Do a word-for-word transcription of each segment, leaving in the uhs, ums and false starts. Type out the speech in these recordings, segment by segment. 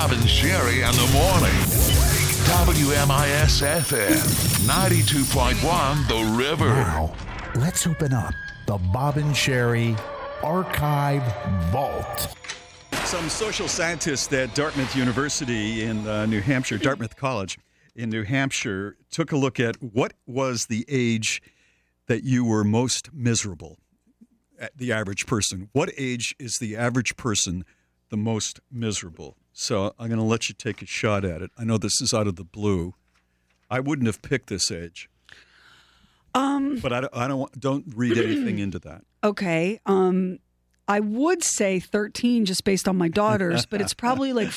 Bob and Sherry in the morning. W M I S F M ninety-two point one The River. Now, let's open up the Bob and Sherry Archive Vault. Some social scientists at Dartmouth University in uh, New Hampshire, Dartmouth College in New Hampshire, took a look at what was the age that you were most miserable. The average person. What age is the average person the most miserable? So I'm going to let you take a shot at it. I know this is out of the blue. I wouldn't have picked this age. Um, but I don't, I don't don't read anything into that. Okay. Um, I would say thirteen just based on my daughters, but it's probably like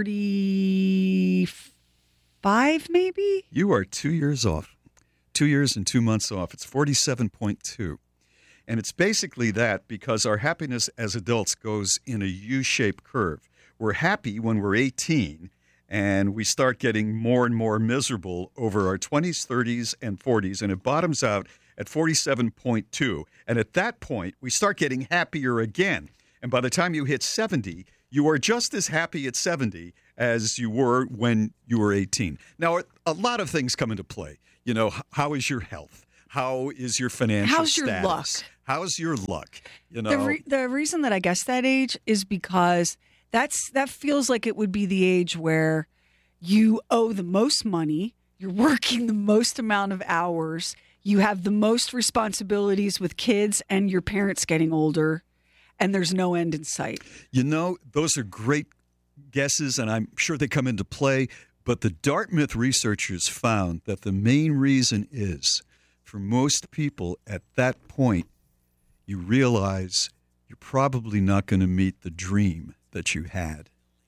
forty-five maybe? You are two years off. Two years and two months off. It's forty-seven point two. And it's basically that because our happiness as adults goes in a U-shaped curve. We're happy when we're eighteen, and we start getting more and more miserable over our twenties, thirties, and forties, and it bottoms out at forty-seven point two. And at that point, we start getting happier again. And by the time you hit seventy, you are just as happy at seventy as you were when you were eighteen. Now, a lot of things come into play. You know, how is your health? How is your financial How's your status? luck? How's your luck? You know, The, re- the reason that I guess that age is because that's that feels like it would be the age where you owe the most money, you're working the most amount of hours, you have the most responsibilities with kids and your parents getting older, and there's no end in sight. You know, those are great guesses, and I'm sure they come into play, but the Dartmouth researchers found that the main reason is for most people at that point, you realize you're probably not going to meet the dream that you had.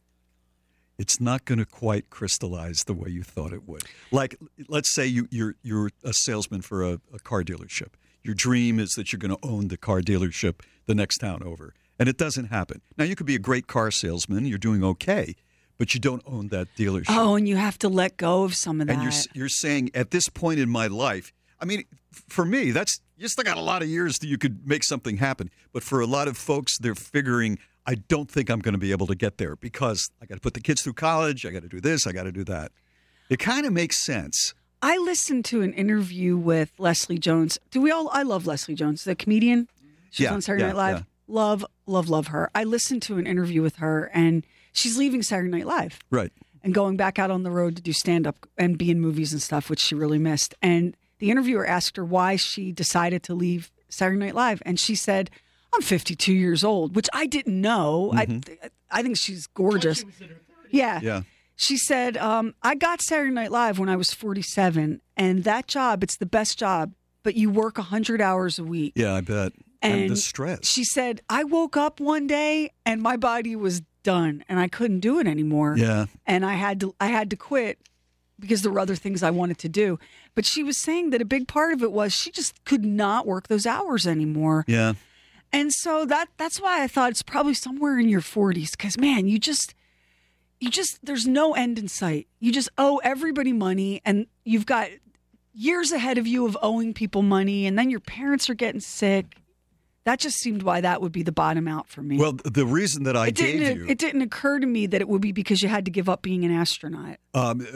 It's not going to quite crystallize the way you thought it would. Like, let's say you, you're you're a salesman for a, a car dealership. Your dream is that you're going to own the car dealership the next town over, and it doesn't happen. Now, you could be a great car salesman. You're doing okay, but you don't own that dealership. Oh, and you have to let go of some of that. And you're you're saying, at this point in my life, I mean, for me, that's you still got a lot of years that you could make something happen. But for a lot of folks, they're figuring, I don't think I'm going to be able to get there because I got to put the kids through college. I got to do this. I got to do that. It kind of makes sense. I listened to an interview with Leslie Jones. Do we all? I love Leslie Jones, the comedian. She's Yeah, on Saturday yeah, Night Live. yeah. Love, love, love her. I listened to an interview with her, and she's leaving Saturday Night Live. Right. And going back out on the road to do stand-up and be in movies and stuff, which she really missed. And the interviewer asked her why she decided to leave Saturday Night Live. And she said, I'm fifty-two years old, which I didn't know. Mm-hmm. I I think she's gorgeous. Yeah. Yeah. She said, um, I got Saturday Night Live when I was forty-seven. And that job, it's the best job. But you work one hundred hours a week. Yeah, I bet. And, And the stress. She said, I woke up one day and my body was done and I couldn't do it anymore. Yeah. And I had to I had to quit because there were other things I wanted to do. But she was saying that a big part of it was she just could not work those hours anymore. Yeah. And so that that's why I thought it's probably somewhere in your forties because, man, you just, you just, there's no end in sight. You just owe everybody money and you've got years ahead of you of owing people money and then your parents are getting sick. That just seemed why that would be the bottom out for me. Well, the reason that I it gave didn't, you. It didn't occur to me that it would be because you had to give up being an astronaut. Um,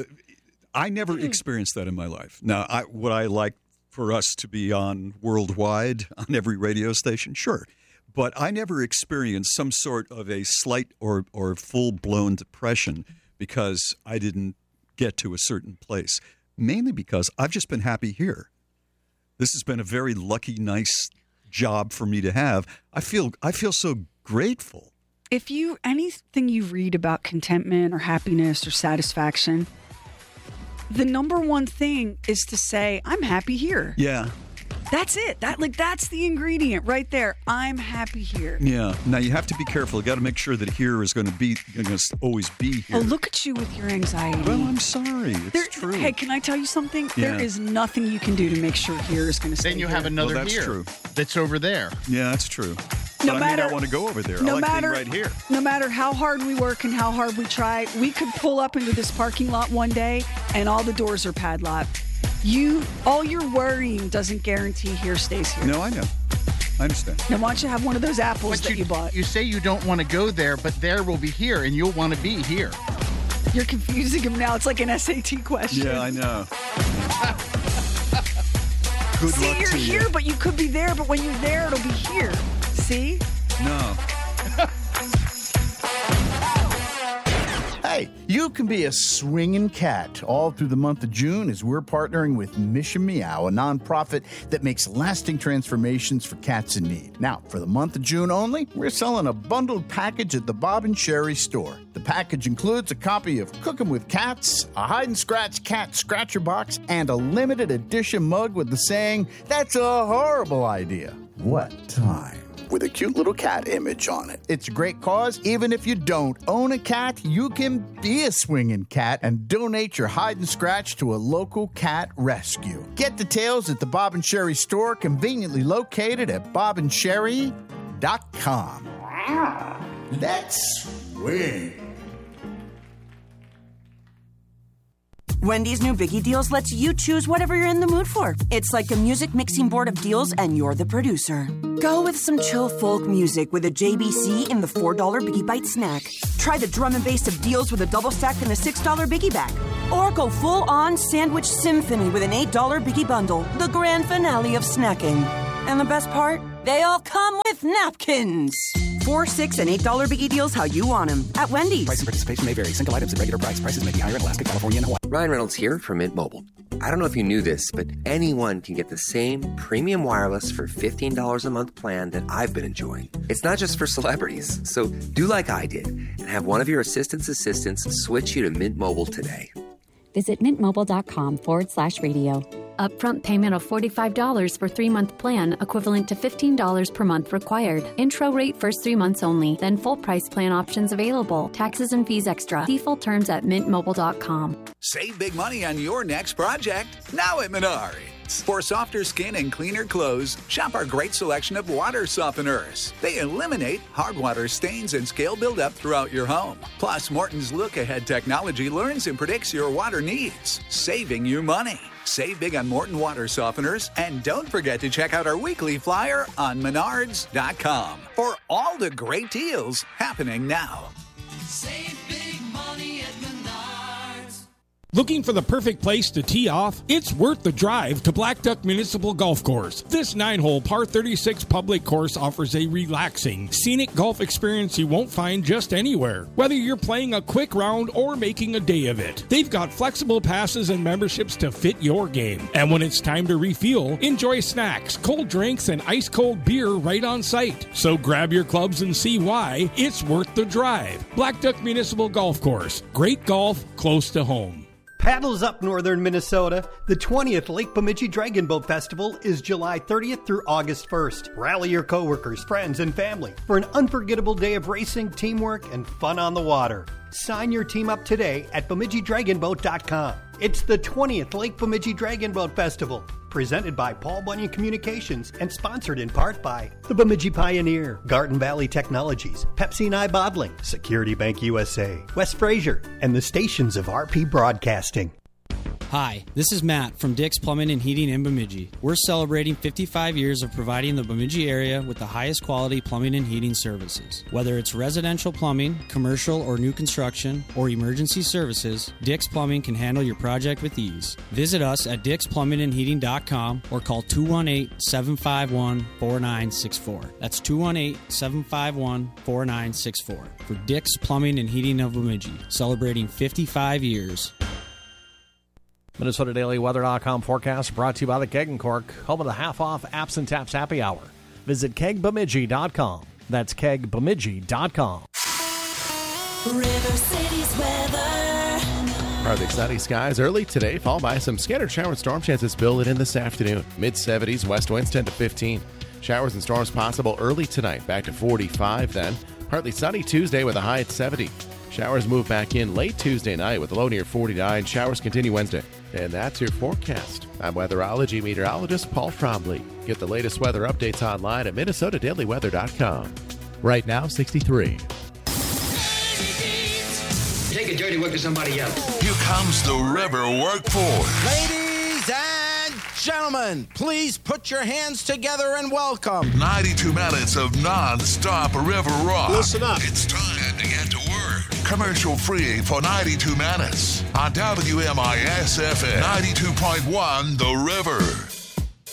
I never experienced that in my life. Now, I, would I like for us to be on worldwide on every radio station? Sure. But I never experienced some sort of a slight or, or full-blown depression because I didn't get to a certain place, mainly because I've just been happy here. This has been a very lucky, nice job for me to have. I feel I feel so grateful. If you anything you read about contentment or happiness or satisfaction, the number one thing is to say, I'm happy here. Yeah. That's it. That like that's the ingredient right there. I'm happy here. Yeah. Now you have to be careful. You got to make sure that here is going to be going to always be here. Oh, look at you with your anxiety. Well, I'm sorry. It's There- true. Hey, can I tell you something? Yeah. There is nothing you can do to make sure here is going to stay Then you here. have another Well, that's here true. that's over there. Yeah, that's true. No but I matter- mean, I want to go over there. No I like matter, being right here. no matter how hard we work and how hard we try, we could pull up into this parking lot one day and all the doors are padlocked. You, all your worrying doesn't guarantee here stays here. No, I know. I understand. Now, why don't you have one of those apples But that you, bought? you say you don't want to go there, but there will be here, and you'll want to be here. You're confusing him now. It's like an S A T question. Yeah, I know. Good See, luck you're to here, you. but you could be there. But when you're there, it'll be here. See? No. Hey, you can be a swinging cat all through the month of June as we're partnering with Mission Meow, a nonprofit that makes lasting transformations for cats in need. Now, for the month of June only, we're selling a bundled package at the Bob and Sherry store. The package includes a copy of Cookin' with Cats, a hide-and-scratch cat scratcher box, and a limited edition mug with the saying, "That's a horrible idea." What time? With a cute little cat image on it. It's a great cause. Even if you don't own a cat, you can be a swinging cat and donate your hide and scratch to a local cat rescue. Get details at the Bob and Sherry store, conveniently located at bob and sherry dot com. Let's swing. Wendy's new Biggie Deals lets you choose whatever you're in the mood for. It's like a music mixing board of deals, and you're the producer. Go with some chill folk music with a J B C in the four dollar Biggie Bite snack. Try the drum and bass of deals with a double stack in the six dollar Biggie Bag. Or go full-on sandwich symphony with an eight dollar Biggie Bundle, the grand finale of snacking. And the best part? They all come with napkins. Four, six, and eight dollar Biggie Deals how you want them at Wendy's. Price and participation may vary. Single items at regular price. Prices may be higher in Alaska, California, and Hawaii. Ryan Reynolds here from Mint Mobile. I don't know if you knew this, but anyone can get the same premium wireless for fifteen dollars a month plan that I've been enjoying. It's not just for celebrities. So do like I did and have one of your assistant's assistants switch you to Mint Mobile today. Visit mintmobile.com forward slash radio. Upfront payment of forty-five dollars for three-month plan, equivalent to fifteen dollars per month required. Intro rate first three months only, then full price plan options available. Taxes and fees extra. See full terms at mint mobile dot com. Save big money on your next project, now at Menards. For softer skin and cleaner clothes, shop our great selection of water softeners. They eliminate hard water stains and scale buildup throughout your home. Plus, Morton's look-ahead technology learns and predicts your water needs, saving you money. Save big on Morton water softeners, and don't forget to check out our weekly flyer on menards dot com for all the great deals happening now. Save big money at Menards. Looking for the perfect place to tee off? It's worth the drive to Black Duck Municipal Golf Course. This nine-hole par thirty-six public course offers a relaxing, scenic golf experience you won't find just anywhere. Whether you're playing a quick round or making a day of it, they've got flexible passes and memberships to fit your game. And when it's time to refuel, enjoy snacks, cold drinks, and ice-cold beer right on site. So grab your clubs and see why it's worth the drive. Black Duck Municipal Golf Course. Great golf close to home. Paddles up northern Minnesota. The twentieth Lake Bemidji Dragon Boat Festival is July thirtieth through August first. Rally your coworkers, friends, and family for an unforgettable day of racing, teamwork, and fun on the water. Sign your team up today at bemidji dragon boat dot com. It's the twentieth Lake Bemidji Dragon Boat Festival, presented by Paul Bunyan Communications and sponsored in part by the Bemidji Pioneer, Garden Valley Technologies, Pepsi and I Bottling, Security Bank U S A, West Fraser, and the stations of R P Broadcasting. Hi, this is Matt from Dick's Plumbing and Heating in Bemidji. We're celebrating fifty-five years of providing the Bemidji area with the highest quality plumbing and heating services. Whether it's residential plumbing, commercial or new construction, or emergency services, Dick's Plumbing can handle your project with ease. Visit us at dicks plumbing and heating dot com or call two one eight, seven five one, four nine six four. That's two one eight, seven five one, four nine six four. For Dick's Plumbing and Heating of Bemidji, celebrating fifty-five years. Minnesota Daily Weather dot com forecast brought to you by the Keg and Cork, home of the half-off Apps and Taps Happy Hour. Visit keg bemidji dot com. That's keg bemidji dot com. River City's weather. Partly sunny skies early today, followed by some scattered shower and storm chances building in this afternoon. mid seventies, west winds ten to fifteen. Showers and storms possible early tonight, back to forty-five then. Partly sunny Tuesday with a high at seventy. Showers move back in late Tuesday night with a low near forty-nine. Showers continue Wednesday. And that's your forecast. I'm weatherology meteorologist Paul Trombley. Get the latest weather updates online at minnesota daily weather dot com. Right now, sixty-three. Take a dirty work to somebody else. Here comes the river workforce. Ladies and gentlemen, please put your hands together and welcome. ninety-two minutes of non-stop river rock. Listen up. It's time to get to work. commercial free for ninety-two minutes on W M I S F M ninety-two point one The River.